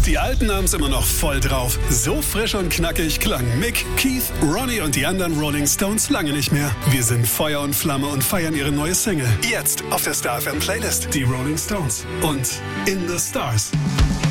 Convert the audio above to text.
Die Alten haben's immer noch voll drauf. So frisch und knackig klangen Mick, Keith, Ronnie und die anderen Rolling Stones lange nicht mehr. Wir sind Feuer und Flamme und feiern ihre neue Single. Jetzt auf der Star FM Playlist. Die Rolling Stones und In the Stars.